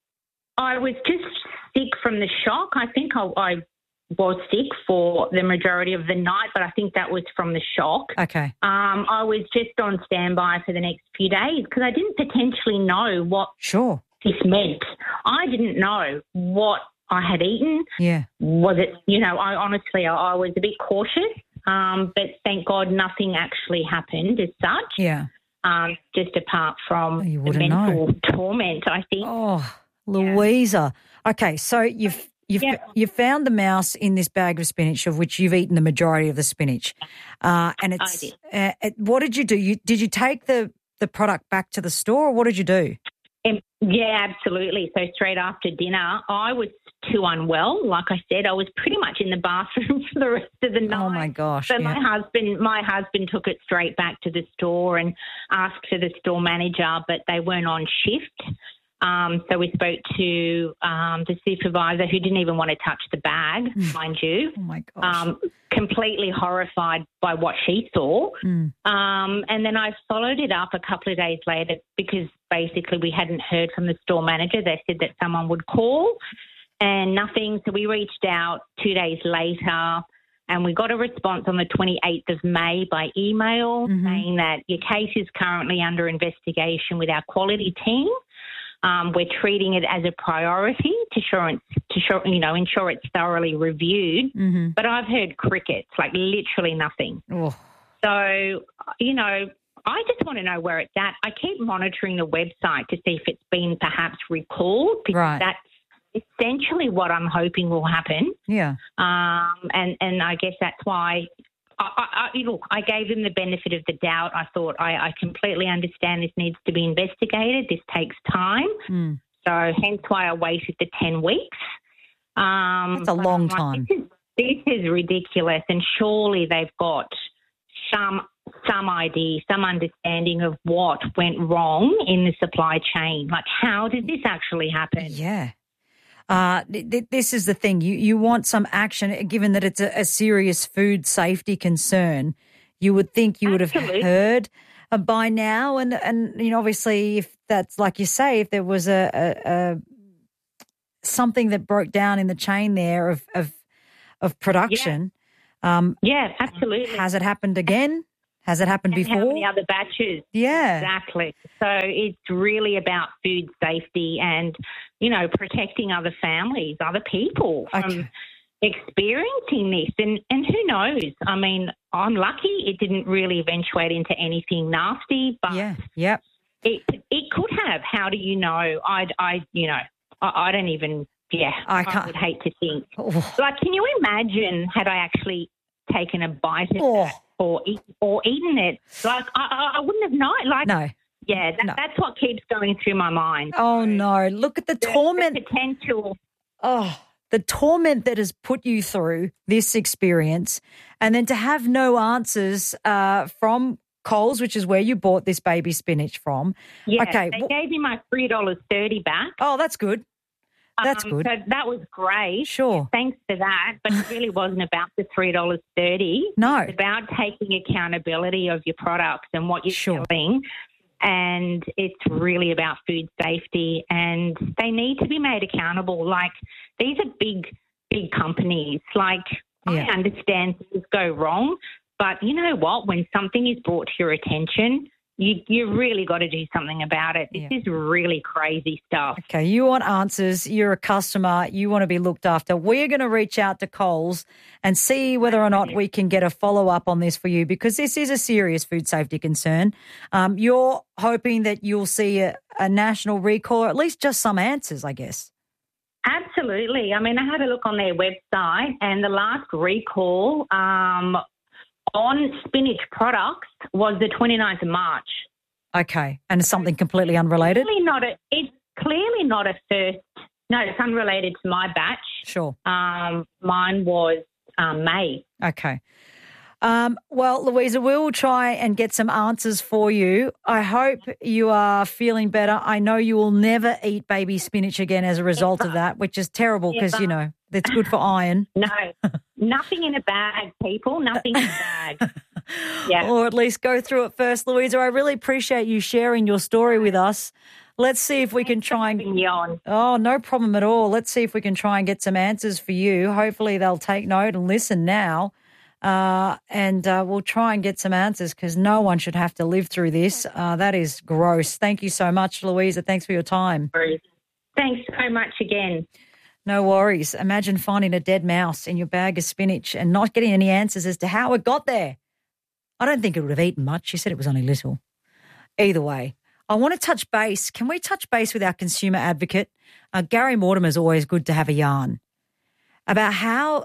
Speaker 2: I was just sick from the shock. I think I, I was sick for the majority of the night, but I think that was from the shock.
Speaker 1: Okay.
Speaker 2: Um, I was just on standby for the next few days because I didn't potentially know what
Speaker 1: sure.
Speaker 2: this meant. I didn't know what I had eaten.
Speaker 1: Yeah.
Speaker 2: Was it, you know, I honestly, I, I was a bit cautious, um, but thank God nothing actually happened as such.
Speaker 1: Yeah.
Speaker 2: Um, just apart from
Speaker 1: oh, you
Speaker 2: the mental
Speaker 1: know.
Speaker 2: torment, I think.
Speaker 1: Oh, Louisa. Yeah. Okay, so you've You've, yeah. you found the mouse in this bag of spinach, of which you've eaten the majority of the spinach. Uh, and it's,
Speaker 2: I did.
Speaker 1: Uh, it, what did you do? You, did you take the, the product back to the store, or what did you do?
Speaker 2: Um, yeah, absolutely. So straight after dinner, I was too unwell. Like I said, I was pretty much in the bathroom for the rest of the night.
Speaker 1: Oh, my gosh.
Speaker 2: So
Speaker 1: yeah.
Speaker 2: my husband, my husband took it straight back to the store and asked for the store manager, but they weren't on shift. Um, so we spoke to um, the supervisor, who didn't even want to touch the bag, mind you.
Speaker 1: Oh, my gosh.
Speaker 2: Um, completely horrified by what she saw.
Speaker 1: Mm.
Speaker 2: Um, and then I followed it up a couple of days later because basically we hadn't heard from the store manager. They said that someone would call and nothing. So we reached out two days later and we got a response on the twenty-eighth of May by email mm-hmm. saying that your case is currently under investigation with our quality team. Um, we're treating it as a priority to ensure, to show, you know, ensure it's thoroughly reviewed.
Speaker 1: Mm-hmm.
Speaker 2: But I've heard crickets, like literally nothing.
Speaker 1: Oh.
Speaker 2: So, you know, I just want to know where it's at. I keep monitoring the website to see if it's been perhaps recalled because
Speaker 1: right.
Speaker 2: that's essentially what I'm hoping will happen.
Speaker 1: Yeah.
Speaker 2: Um, and, and I guess that's why... I, I, look, I gave them the benefit of the doubt. I thought I, I completely understand this needs to be investigated. This takes time.
Speaker 1: Mm.
Speaker 2: So hence why I waited the ten weeks. Um,
Speaker 1: That's a
Speaker 2: but
Speaker 1: long
Speaker 2: I'm like,
Speaker 1: time.
Speaker 2: This is, this is ridiculous, and surely they've got some some idea, some understanding of what went wrong in the supply chain. Like, how did this actually happen?
Speaker 1: Yeah. Uh, th- th- this is the thing. You you want some action, given that it's a, a serious food safety concern. You would think you would have
Speaker 2: Absolutely.
Speaker 1: heard uh, by now. And, and, you know, obviously, if that's like you say, if there was a, a, a something that broke down in the chain there of, of, of production.
Speaker 2: Yeah.
Speaker 1: Um,
Speaker 2: yeah, absolutely.
Speaker 1: Has it happened again? Has it happened
Speaker 2: And
Speaker 1: before?
Speaker 2: how many other batches?
Speaker 1: Yeah.
Speaker 2: Exactly. So it's really about food safety and, you know, protecting other families, other people from
Speaker 1: Okay.
Speaker 2: experiencing this. And, and who knows? I mean, I'm lucky it didn't really eventuate into anything nasty, but
Speaker 1: Yeah. Yep.
Speaker 2: it it could have. How do you know? I, I you know, I, I don't even, yeah,
Speaker 1: I
Speaker 2: I,
Speaker 1: can't-
Speaker 2: would hate to think.
Speaker 1: Oh.
Speaker 2: Like, can you imagine had I actually taken a bite of
Speaker 1: Oh.
Speaker 2: that or, eat, or eaten it? Like, I, I- I wouldn't have known. Like,
Speaker 1: No.
Speaker 2: yeah, that,
Speaker 1: No.
Speaker 2: that's what keeps going through my mind.
Speaker 1: Oh, no. Look at the
Speaker 2: The-
Speaker 1: torment.
Speaker 2: The potential.
Speaker 1: Oh, the torment that has put you through this experience, and then to have no answers uh, from Coles, which is where you bought this baby spinach from.
Speaker 2: Yeah,
Speaker 1: Okay.
Speaker 2: they
Speaker 1: wh-
Speaker 2: gave me my three dollars thirty back.
Speaker 1: Oh, that's good. That's
Speaker 2: Um,
Speaker 1: good.
Speaker 2: So that was great.
Speaker 1: Sure.
Speaker 2: Thanks for that. But it really wasn't about the three dollars thirty.
Speaker 1: No.
Speaker 2: It's about taking accountability of your products and what you're
Speaker 1: Sure.
Speaker 2: selling. And it's really about food safety, and they need to be made accountable. Like, these are big, big companies. Like,
Speaker 1: Yeah.
Speaker 2: I understand things go wrong, but you know what? When something is brought to your attention, you you really got to do something about it. This
Speaker 1: Yeah.
Speaker 2: is really crazy stuff.
Speaker 1: Okay, you want answers. You're a customer. You want to be looked after. We're going to reach out to Coles and see whether or not we can get a follow-up on this for you, because this is a serious food safety concern. Um, you're hoping that you'll see a, a national recall, or at least just some answers, I guess.
Speaker 2: Absolutely. I mean, I had a look on their website, and the last recall um, on spinach products was the twenty-ninth of March.
Speaker 1: Okay, and it's something completely unrelated?
Speaker 2: Clearly not a, it's clearly not a first. No, it's unrelated to my batch.
Speaker 1: Sure.
Speaker 2: Um, mine was um, May.
Speaker 1: Okay. Um, well, Louisa, we'll try and get some answers for you. I hope you are feeling better. I know you will never eat baby spinach again as a result of that, which is terrible because, you know, it's good for iron.
Speaker 2: No, nothing in a bag, people. Nothing in a bag. Yeah.
Speaker 1: Or at least go through it first, Louisa. I really appreciate you sharing your story with us. Let's see if we can try and...
Speaker 2: You on.
Speaker 1: Oh, no problem at all. Let's see if we can try and get some answers for you. Hopefully they'll take note and listen now. Uh, and uh, we'll try and get some answers, because no one should have to live through this. Uh, that is gross. Thank you so much, Louisa. Thanks for your time.
Speaker 2: Thanks so much again.
Speaker 1: No worries. Imagine finding a dead mouse in your bag of spinach and not getting any answers as to how it got there. I don't think it would have eaten much. She said it was only little. Either way, I want to touch base. Can we touch base with our consumer advocate? Uh, Gary Mortimer is always good to have a yarn about how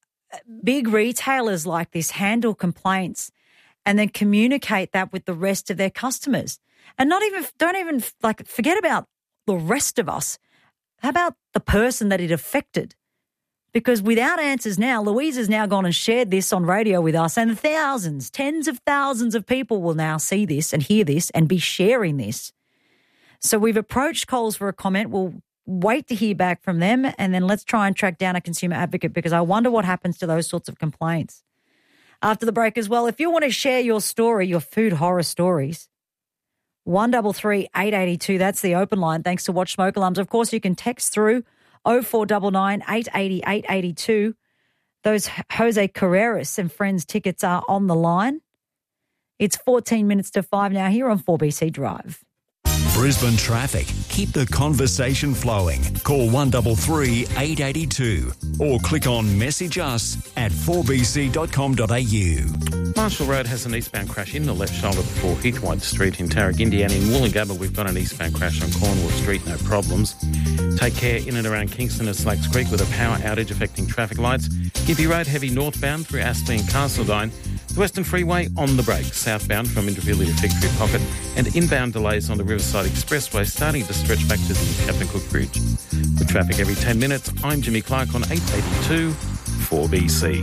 Speaker 1: big retailers like this handle complaints and then communicate that with the rest of their customers. And not even, don't even, like, forget about the rest of us. How about the person that it affected? Because without answers now, Louisa's now gone and shared this on radio with us, and thousands, tens of thousands of people will now see this and hear this and be sharing this. So we've approached Coles for a comment. We'll wait to hear back from them, and then let's try and track down a consumer advocate, because I wonder what happens to those sorts of complaints. After the break as well, if you want to share your story, your food horror stories, one three three, eight eight two, that's the open line, thanks to Watch Smoke Alarms. Of course, you can text through oh four nine nine, eight eight zero, eight eight two. Those Jose Carreras and Friends tickets are on the line. It's fourteen minutes to five now here on four B C Drive.
Speaker 11: Brisbane traffic. Keep the conversation flowing. Call one three three, eight eight two or click on message us at four b c dot com dot a u.
Speaker 4: Marshall Road has an eastbound crash in the left shoulder before Heathwide Street in Tarragindi, and in Woolloongabba we've got an eastbound crash on Cornwall Street, no problems. Take care in and around Kingston at Slakes Creek with a power outage affecting traffic lights. Gimpy Road heavy northbound through Astley and Castledine. The Western Freeway on the brakes, southbound from Indooroopilly to Fig Tree Pocket, and inbound delays on the Riverside Expressway starting to stretch back to the Captain Cook Bridge. With traffic every ten minutes, I'm Jimmy Clark on eight eighty-two four B C.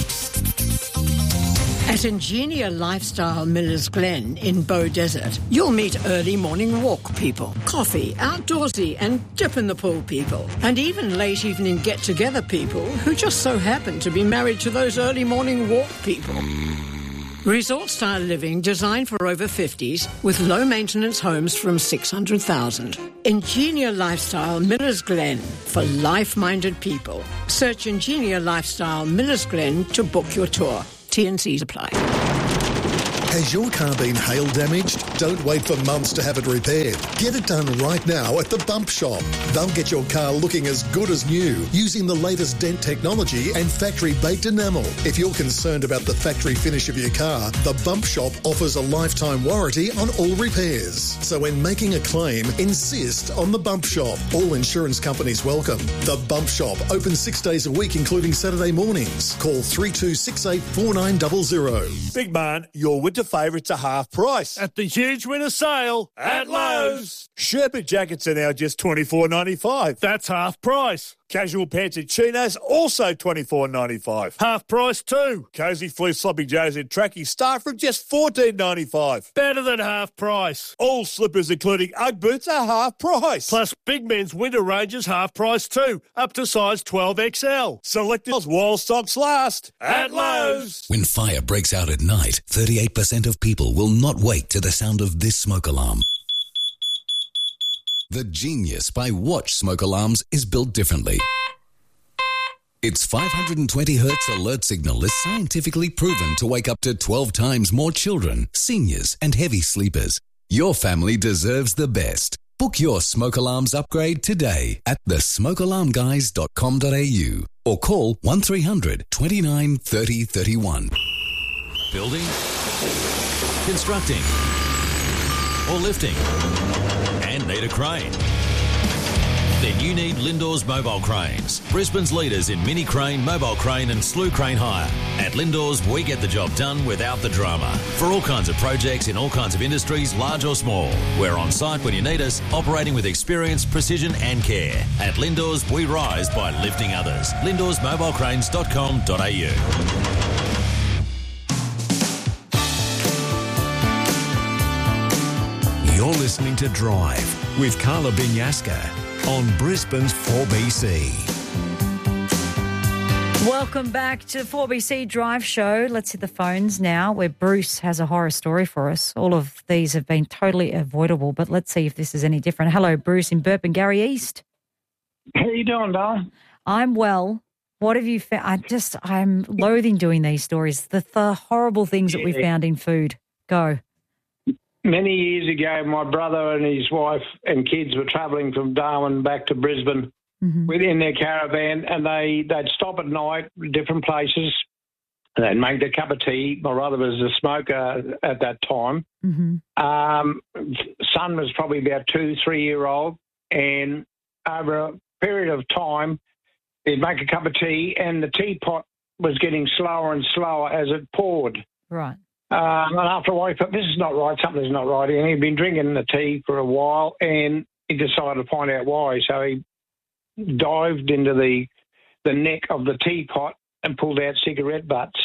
Speaker 3: At Ingenia Lifestyle Millers Glen in Bow Desert, you'll meet early morning walk people, coffee, outdoorsy and dip in the pool people, and even late evening get-together people who just so happen to be married to those early morning walk people. Resort-style living designed for over fifties with low-maintenance homes from six hundred thousand. Ingenia Lifestyle Millers Glen for life-minded people. Search Ingenia Lifestyle Millers Glen to book your tour. T and C's apply.
Speaker 5: Has your car been hail damaged? Don't wait for months to have it repaired. Get it done right now at the Bump Shop. They'll get your car looking as good as new using the latest dent technology and factory-baked enamel. If you're concerned about the factory finish of your car, the Bump Shop offers a lifetime warranty on all repairs. So when making a claim, insist on the Bump Shop. All insurance companies welcome. The Bump Shop, open six days a week, including Saturday mornings. Call three two six eight four nine zero zero.
Speaker 6: Big man, your winter favourites are half price. At the huge winter sale at Lowe's. Sherpa jackets are now just twenty-four ninety-five. That's half price. Casual pants and chinos also twenty-four ninety-five. Half price too. Cozy fleece sloppy joes and trackies start from just fourteen ninety-five. Better than half price. All slippers including Ugg boots are half price. Plus big men's winter ranges half price too, up to size twelve X L. Select those while stocks last at Lowe's.
Speaker 21: When fire breaks out at night, thirty-eight percent of people will not wake to the sound of this smoke alarm. The genius by Watch smoke alarms is built differently. Its five hundred twenty hertz alert signal is scientifically proven to wake up to twelve times more children, seniors and heavy sleepers. Your family deserves the best. Book your smoke alarms upgrade today at the smoke alarm guys dot com dot a u or call one three hundred twenty-nine thirty thirty-one.
Speaker 7: Building, constructing, or lifting, and need a crane? Then you need Lindor's Mobile Cranes, Brisbane's leaders in mini crane, mobile crane and slew crane hire. At Lindor's, we get the job done without the drama. For all kinds of projects in all kinds of industries, large or small. We're on site when you need us, operating with experience, precision and care. At Lindor's, we rise by lifting others. Lindors Mobile Cranes dot com dot a u.
Speaker 11: You're listening to Drive with Carla Binyaska on Brisbane's four B C.
Speaker 1: Welcome back to the four B C Drive Show. Let's hit the phones now where Bruce has a horror story for us. All of these have been totally avoidable, but let's see if this is any different. Hello, Bruce in Burpengary East.
Speaker 25: How you doing, darling?
Speaker 1: I'm well. What have you found? I just, I'm loathing doing these stories. The, the horrible things that we found in food. Go.
Speaker 25: Many years ago, my brother and his wife and kids were travelling from Darwin back to Brisbane mm-hmm. within their caravan, and they, they'd stop at night at different places, and they'd make their cup of tea. My brother was a smoker at that time.
Speaker 1: Mm-hmm.
Speaker 25: Um, son was probably about two, three-year-old, and over a period of time, he'd make a cup of tea, and the teapot was getting slower and slower as it poured.
Speaker 1: Right.
Speaker 25: Um, and after a while, he thought, this is not right, something's not right. And he'd been drinking the tea for a while, and he decided to find out why. So he dived into the the neck of the teapot and pulled out cigarette butts.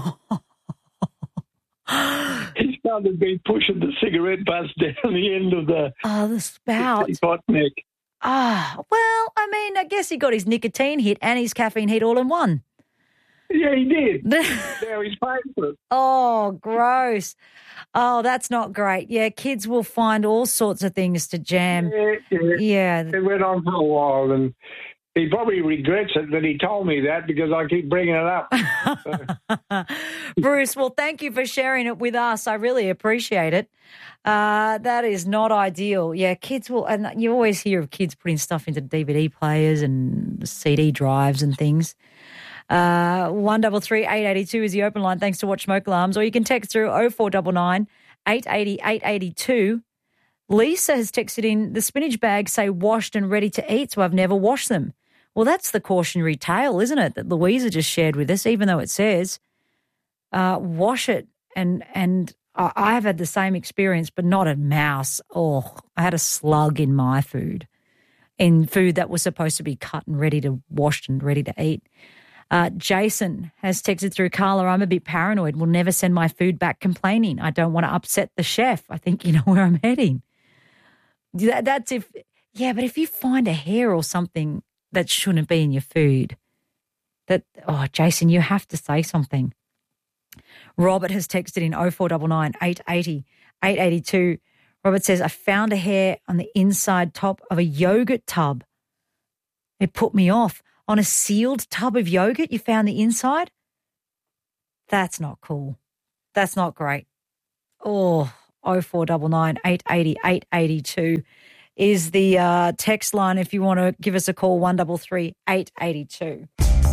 Speaker 25: He started to be pushing the cigarette butts down the end of the,
Speaker 1: oh, the spout.
Speaker 25: The teapot neck.
Speaker 1: Ah, well, I mean, I guess he got his nicotine hit and his caffeine hit all in one.
Speaker 25: Yeah, he did. Now he's paying for it.
Speaker 1: Oh, gross. Oh, that's not great. Yeah, kids will find all sorts of things to jam.
Speaker 25: Yeah, yeah.
Speaker 1: yeah.
Speaker 25: It went on for a while, and he probably regrets it that he told me that because I keep bringing it up.
Speaker 1: Bruce, well, thank you for sharing it with us. I really appreciate it. Uh, that is not ideal. Yeah, kids will, and you always hear of kids putting stuff into D V D players and C D drives and things. Uh, one double three eight eighty two is the open line. Thanks to Watch Smoke Alarms, or you can text through oh four nine nine eight eight oh eight eight two. Lisa has texted in, the spinach bags say washed and ready to eat, so I've never washed them. Well, that's the cautionary tale, isn't it, that Louisa just shared with us, even though it says uh, wash it. And and I, I've had the same experience, but not a mouse. Oh, I had a slug in my food. in food that was supposed to be cut and ready to wash and ready to eat. Uh, Jason has texted through, Carla, I'm a bit paranoid. Will never send my food back complaining. I don't want to upset the chef. I think you know where I'm heading. That, that's if, yeah, but if you find a hair or something that shouldn't be in your food, that, oh, Jason, you have to say something. Robert has texted in oh four nine nine, eight eight oh, eight eight two. Robert says, I found a hair on the inside top of a yogurt tub. It put me off. On a sealed tub of yogurt, you found the inside? That's not cool. That's not great. Oh, oh four nine nine, eight eight oh, eight eight two is the uh, text line if you want to give us a call, one three three, eight eight two.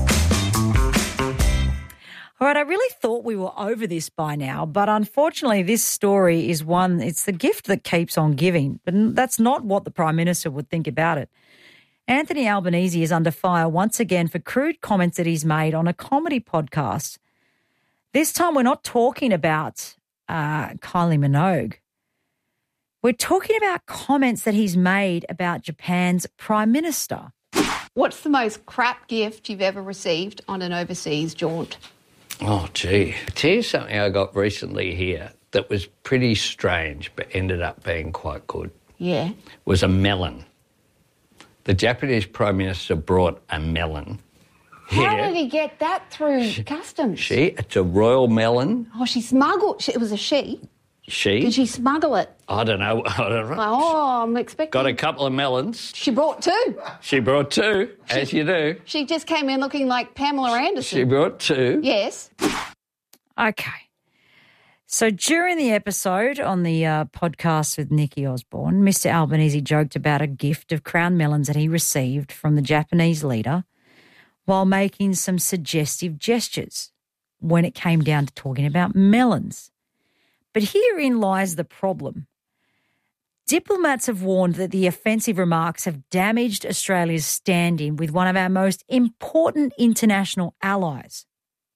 Speaker 1: All right, I really thought we were over this by now, but unfortunately this story is one, it's the gift that keeps on giving, but that's not what the Prime Minister would think about it. Anthony Albanese is under fire once again for crude comments that he's made on a comedy podcast. This time we're not talking about uh, Kylie Minogue. We're talking about comments that he's made about Japan's Prime Minister.
Speaker 8: What's the most crap gift you've ever received on an overseas jaunt?
Speaker 9: Oh, gee. Tell you something I got recently here that was pretty strange but ended up being quite good.
Speaker 8: Yeah.
Speaker 9: Was a melon. The Japanese Prime Minister brought a melon here.
Speaker 8: How did he get that through customs?
Speaker 9: She, it's a royal melon.
Speaker 8: Oh, she smuggled, she, it was a she.
Speaker 9: She?
Speaker 8: Did she smuggle it?
Speaker 9: I don't know. I don't know.
Speaker 8: Oh, I'm expecting.
Speaker 9: Got a couple of melons.
Speaker 8: She brought two.
Speaker 9: She brought two, she, as you do.
Speaker 8: She just came in looking like Pamela Anderson.
Speaker 9: She brought two.
Speaker 8: Yes.
Speaker 1: Okay. So during the episode on the uh, podcast with Nikki Osborne, Mister Albanese joked about a gift of crown melons that he received from the Japanese leader while making some suggestive gestures when it came down to talking about melons. But herein lies the problem. Diplomats have warned that the offensive remarks have damaged Australia's standing with one of our most important international allies.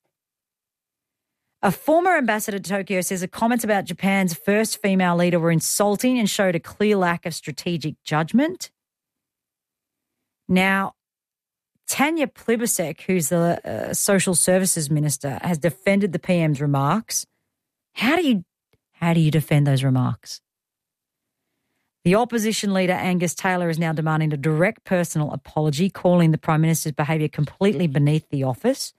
Speaker 1: A former ambassador to Tokyo says the comments about Japan's first female leader were insulting and showed a clear lack of strategic judgment. Now, Tanya Plibersek, who's the uh, social services minister, has defended the P M's remarks. How do you how do you defend those remarks? The opposition leader, Angus Taylor, is now demanding a direct personal apology, calling the Prime Minister's behaviour completely beneath the office.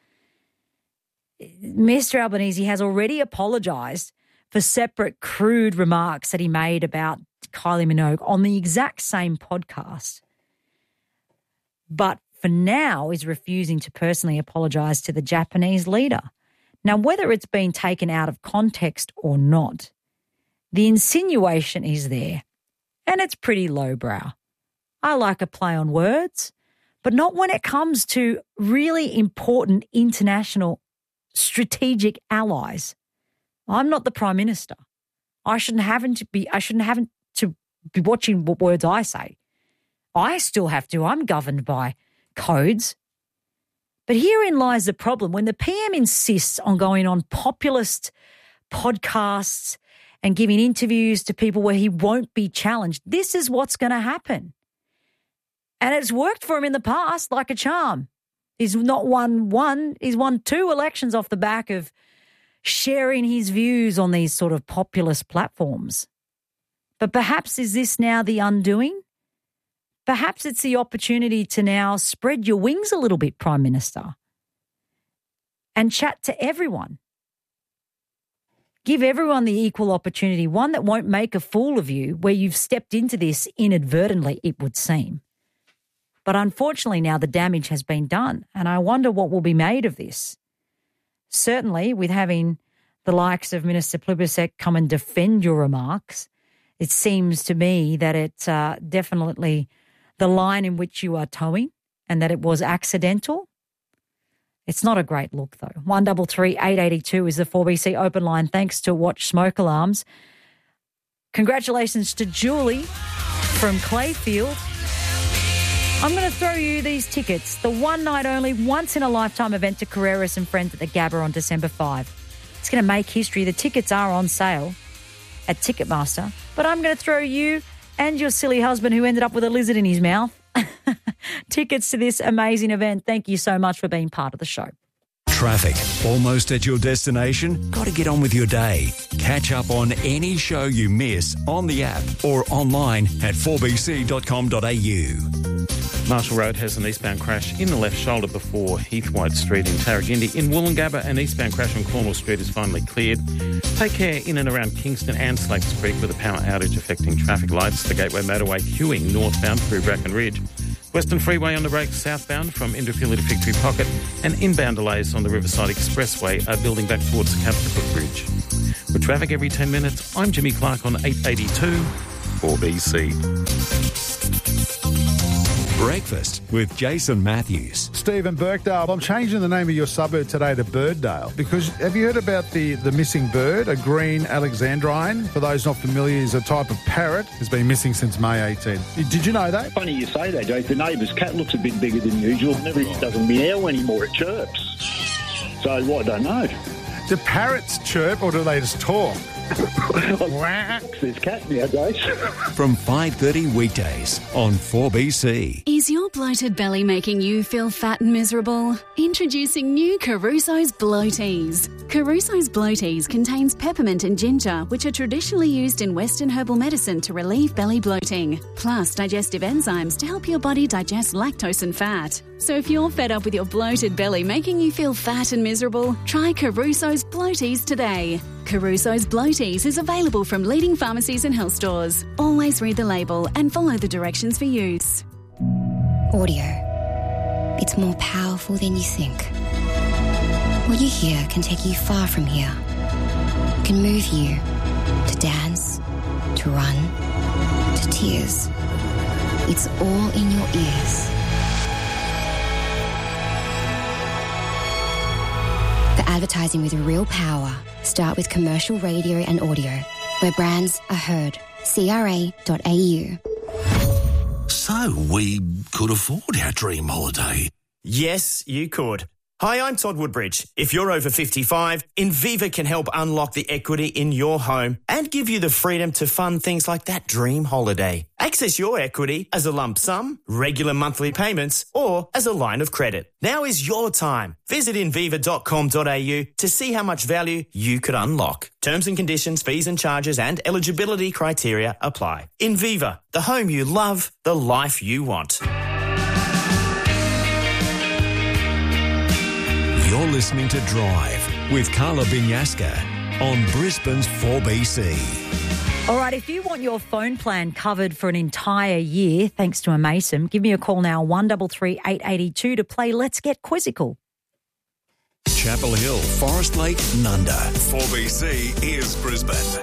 Speaker 1: Mister Albanese has already apologised for separate crude remarks that he made about Kylie Minogue on the exact same podcast, but for now is refusing to personally apologise to the Japanese leader. Now, whether it's been taken out of context or not, the insinuation is there, and it's pretty lowbrow. I like a play on words, but not when it comes to really important international strategic allies. I'm not the Prime Minister. I shouldn't have to be. I shouldn't have to be watching what words I say. I still have to. I'm governed by codes. But herein lies the problem. When the P M insists on going on populist podcasts and giving interviews to people where he won't be challenged, this is what's going to happen. And it's worked for him in the past like a charm. He's not won one, he's won two elections off the back of sharing his views on these sort of populist platforms. But perhaps is this now the undoing? Perhaps it's the opportunity to now spread your wings a little bit, Prime Minister, and chat to everyone. Give everyone the equal opportunity, one that won't make a fool of you where you've stepped into this inadvertently, it would seem. But unfortunately now the damage has been done, and I wonder what will be made of this. Certainly with having the likes of Minister Plibersek come and defend your remarks, it seems to me that it's uh, definitely the line in which you are towing and that it was accidental. It's not a great look though. one three three, eight eight two is the four B C open line thanks to Watch Smoke Alarms. Congratulations to Julie from Clayfield. I'm going to throw you these tickets, the one night only, once in a lifetime event to Carreras and Friends at the Gabba on December fifth. It's going to make history. The tickets are on sale at Ticketmaster, but I'm going to throw you and your silly husband who ended up with a lizard in his mouth tickets to this amazing event. Thank you so much for being part of the show.
Speaker 11: Traffic. Almost at your destination? Got to get on with your day. Catch up on any show you miss on the app or online at four b c dot com dot a u.
Speaker 4: Marshall Road has an eastbound crash in the left shoulder before Heathwhite Street in Tarragindi. In Wollongabba, an eastbound crash on Cornwall Street is finally cleared. Take care in and around Kingston and Slakes Creek with a power outage affecting traffic lights. The Gateway Motorway queuing northbound through Bracken Ridge. Western Freeway on the brakes southbound from Indooroopilly to Victory Pocket, and inbound delays on the Riverside Expressway are building back towards the Capricorn Bridge. With traffic every ten minutes, I'm Jimmy Clark on eight eighty-two four B C.
Speaker 11: Breakfast with Jason Matthews.
Speaker 10: Stephen Birkdale, I'm changing the name of your suburb today to Birddale because have you heard about the, the missing bird, a green alexandrine? For those not familiar, is a type of parrot. Has been missing since May eighteenth. Did you know that?
Speaker 12: Funny you say that, Jake. The neighbour's cat looks a bit bigger than usual. Never doesn't meow anymore, it chirps. So, well, I don't know.
Speaker 10: Do parrots chirp or do they just talk?
Speaker 12: There's cat nowadays.
Speaker 11: From five thirty weekdays on four B C.
Speaker 13: Is your bloated belly making you feel fat and miserable? Introducing new Caruso's Bloaties. Caruso's Bloaties contains peppermint and ginger, which are traditionally used in Western herbal medicine to relieve belly bloating, plus digestive enzymes to help your body digest lactose and fat. So if you're fed up with your bloated belly making you feel fat and miserable, try Caruso's Bloaties today. Caruso's Bloaties is available from leading pharmacies and health stores. Always read the label and follow the directions for use.
Speaker 14: Audio. It's more powerful than you think. What you hear can take you far from here. It can move you to dance, to run, to tears. It's all in your ears. For advertising with real power, start with commercial radio and audio, where brands are heard. C R A dot A U.
Speaker 15: So we could afford our dream holiday.
Speaker 26: Yes, you could. Hi, I'm Todd Woodbridge. If you're over fifty-five, Inviva can help unlock the equity in your home and give you the freedom to fund things like that dream holiday. Access your equity as a lump sum, regular monthly payments, or as a line of credit. Now is your time. Visit inviva dot com dot a u to see how much value you could unlock. Terms and conditions, fees and charges and eligibility criteria apply. Inviva, the home you love, the life you want.
Speaker 11: You're listening to Drive with Carla Binyaska on Brisbane's four B C.
Speaker 1: All right, if you want your phone plan covered for an entire year, thanks to Amaysim, give me a call now, one three three, eight eight two to play Let's Get Quizzical.
Speaker 11: Chapel Hill, Forest Lake, Nunda. four B C is Brisbane.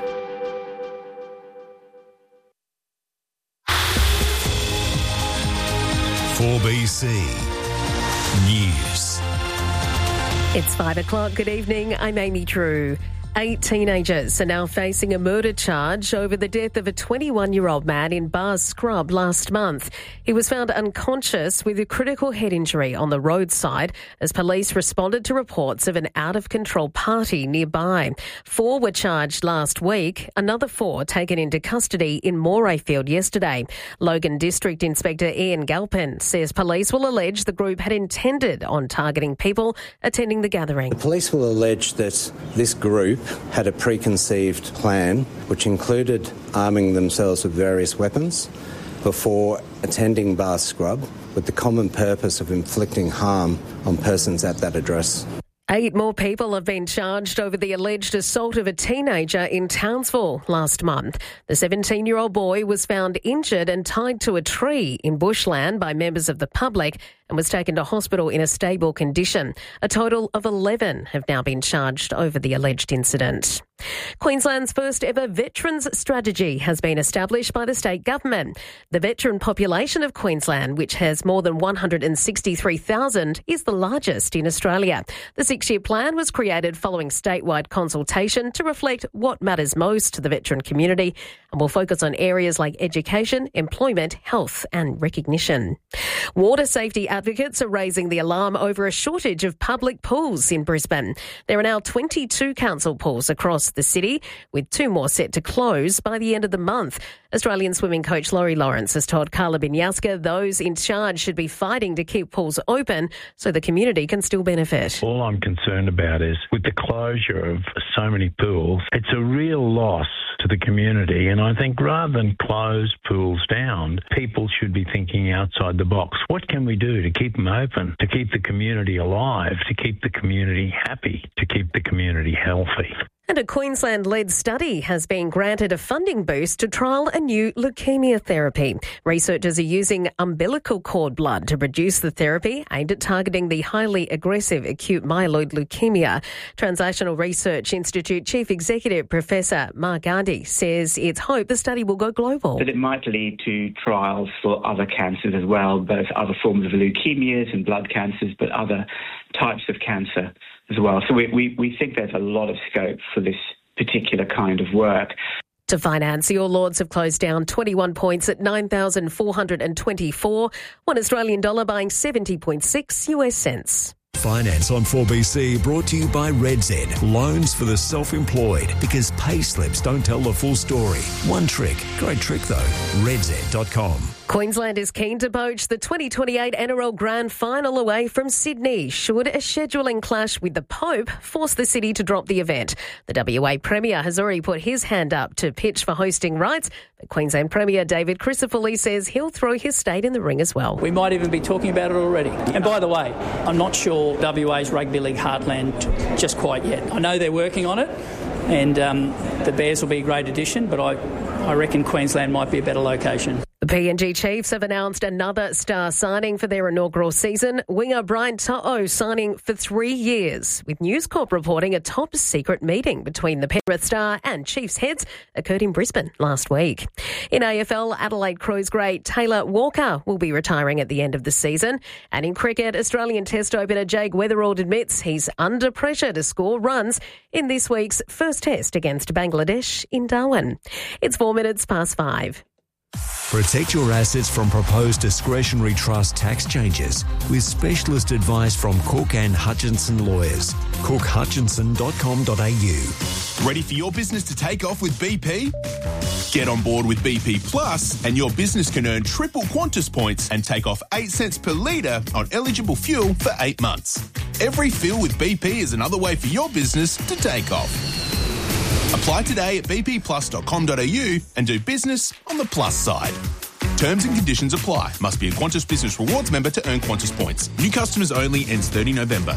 Speaker 11: four B C News.
Speaker 17: It's five o'clock. Good evening. I'm Amy Drew. Eight teenagers are now facing a murder charge over the death of a twenty-one-year-old man in Bars Scrub last month. He was found unconscious with a critical head injury on the roadside as police responded to reports of an out-of-control party nearby. Four were charged last week, another four taken into custody in Morayfield yesterday. Logan District Inspector Ian Galpin says police will allege the group had intended on targeting people attending the gathering.
Speaker 27: The police will allege that this group had a preconceived plan which included arming themselves with various weapons before attending Bar Scrub with the common purpose of inflicting harm on persons at that address.
Speaker 17: Eight more people have been charged over the alleged assault of a teenager in Townsville last month. The seventeen-year-old boy was found injured and tied to a tree in bushland by members of the public and was taken to hospital in a stable condition. A total of eleven have now been charged over the alleged incident. Queensland's first ever Veterans Strategy has been established by the state government. The veteran population of Queensland, which has more than one hundred sixty-three thousand, is the largest in Australia. The six-year plan was created following statewide consultation to reflect what matters most to the veteran community and will focus on areas like education, employment, health and recognition. Water safety advocates are raising the alarm over a shortage of public pools in Brisbane. There are now twenty-two council pools across across the city, with two more set to close by the end of the month. Australian swimming coach Laurie Lawrence has told Carla Binyarska those in charge should be fighting to keep pools open so the community can still benefit.
Speaker 16: All I'm concerned about is with the closure of so many pools, it's a real loss to the community, and I think rather than close pools down, people should be thinking outside the box. What can we do to keep them open, to keep the community alive, to keep the community happy, to keep the community healthy?
Speaker 17: And a Queensland-led study has been granted a funding boost to trial a new leukemia therapy. Researchers are using umbilical cord blood to produce the therapy aimed at targeting the highly aggressive acute myeloid leukemia. Translational Research Institute Chief Executive Professor Mark Gandhi says it's hoped the study will go global.
Speaker 18: That it might lead to trials for other cancers as well, both other forms of leukemias and blood cancers, but other types of cancer as well. So we, we, we think there's a lot of scope for this particular kind of work.
Speaker 17: To finance, the All Lords have closed down twenty-one points at nine thousand four hundred twenty-four, one Australian dollar buying seventy point six U S cents.
Speaker 11: Finance on four B C brought to you by RedZ. Loans for the self-employed, because pay slips don't tell the full story. One trick. Great trick though. red z dot com.
Speaker 17: Queensland is keen to poach the twenty twenty-eight N R L Grand Final away from Sydney, should a scheduling clash with the Pope force the city to drop the event. The W A Premier has already put his hand up to pitch for hosting rights, but Queensland Premier David Crisafulli says he'll throw his state in the ring as well.
Speaker 19: We might even be talking about it already. And by the way, I'm not sure W A's Rugby League heartland just quite yet. I know they're working on it, and um, the Bears will be a great addition, but I, I reckon Queensland might be a better location.
Speaker 17: The P N G Chiefs have announced another star signing for their inaugural season. Winger Brian To'o signing for three years, with News Corp reporting a top-secret meeting between the Penrith Star and Chiefs heads occurred in Brisbane last week. In A F L, Adelaide Crows great Taylor Walker will be retiring at the end of the season. And in cricket, Australian Test opener Jake Weatherald admits he's under pressure to score runs in this week's first Test against Bangladesh in Darwin. It's four minutes past five.
Speaker 11: Protect your assets from proposed discretionary trust tax changes with specialist advice from Cook and Hutchinson Lawyers. cook hutchinson dot com dot a u.
Speaker 20: Ready for your business to take off with B P? Get on board with B P Plus and your business can earn triple Qantas points and take off eight cents per litre on eligible fuel for eight months. Every fill with B P is another way for your business to take off. Apply today at b p plus dot com dot a u and do business on the plus side. Terms and conditions apply. Must be a Qantas Business Rewards member to earn Qantas points. New customers only. Ends thirty November.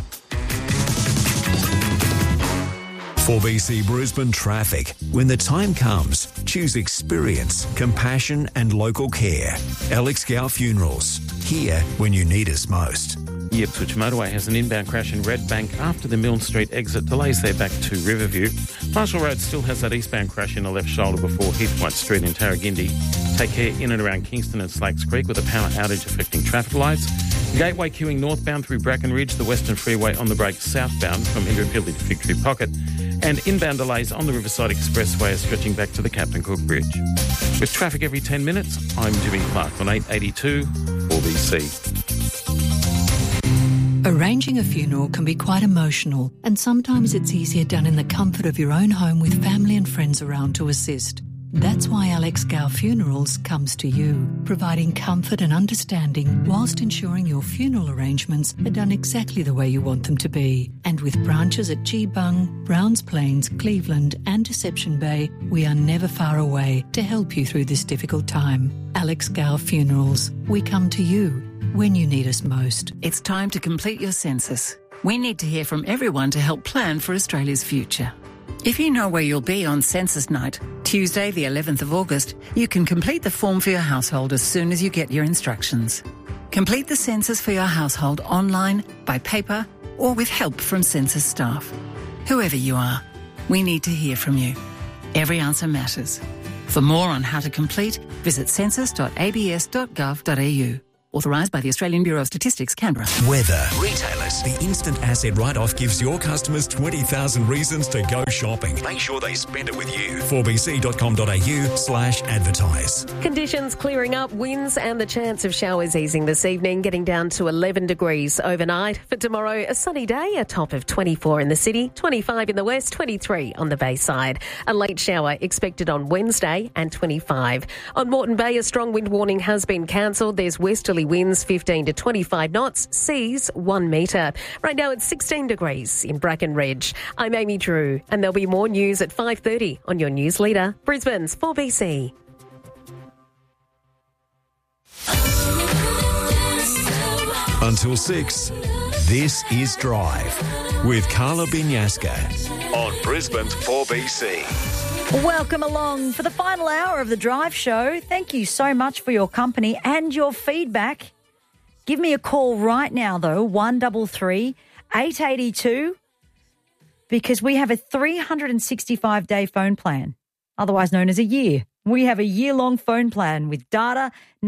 Speaker 11: four B C Brisbane traffic. When the time comes, choose experience, compassion and local care. Alex Gow Funerals. Here when you need us most.
Speaker 4: The Ipswich motorway has an inbound crash in Red Bank after the Milne Street exit. Delays there back to Riverview. Marshall Road still has that eastbound crash in the left shoulder before Heathcote Street in Tarragindi. Take care in and around Kingston and Slakes Creek with a power outage affecting traffic lights. Gateway queuing northbound through Bracken Ridge, the Western Freeway on the break southbound from Indooroopilly to Victory Pocket. And inbound delays on the Riverside Expressway are stretching back to the Captain Cook Bridge. With traffic every ten minutes, I'm Jimmy Clark on eight eighty-two four B C.
Speaker 22: Arranging a funeral can be quite emotional, and sometimes it's easier done in the comfort of your own home with family and friends around to assist. That's why Alex Gow Funerals comes to you, providing comfort and understanding whilst ensuring your funeral arrangements are done exactly the way you want them to be. And with branches at Geebung, Browns Plains, Cleveland and Deception Bay, we are never far away to help you through this difficult time. Alex Gow Funerals. We come to you when you need us most.
Speaker 23: It's time to complete your census. We need to hear from everyone to help plan for Australia's future. If you know where you'll be on census night, Tuesday the eleventh of August, you can complete the form for your household as soon as you get your instructions. Complete the census for your household online, by paper, or with help from census staff. Whoever you are, we need to hear from you. Every answer matters. For more on how to complete, visit census dot a b s dot gov dot a u. Authorised by the Australian Bureau of Statistics, Canberra.
Speaker 11: Weather. Retailers. The instant asset write-off gives your customers twenty thousand reasons to go shopping. Make sure they spend it with you. four b c dot com dot a u slash advertise.
Speaker 17: Conditions clearing up, winds and the chance of showers easing this evening, getting down to eleven degrees overnight. For tomorrow, a sunny day, a top of twenty-four in the city, twenty-five in the west, twenty-three on the Bayside. A late shower expected on Wednesday and twenty-five. On Moreton Bay, a strong wind warning has been cancelled. There's westerly winds fifteen to twenty-five knots, seas one metre. Right now it's sixteen degrees in Bracken Ridge. I'm Amy Drew, and there'll be more news at five thirty on your news leader, Brisbane's four B C.
Speaker 11: Until six, this is Drive with Carla Binyaska on Brisbane's four B C.
Speaker 1: Welcome along for the final hour of the Drive Show. Thank you so much for your company and your feedback. Give me a call right now, though, one three three, eight eight two, because we have a three hundred sixty-five day phone plan, otherwise known as a year. We have a year-long phone plan with data,